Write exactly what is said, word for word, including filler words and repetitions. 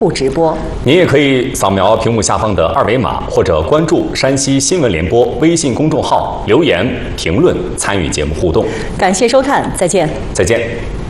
不直播。 您也可以扫描屏幕下方的二维码，或者关注山西新闻联播微信公众号，留言评论参与节目互动。 感谢收看，再见。 再见。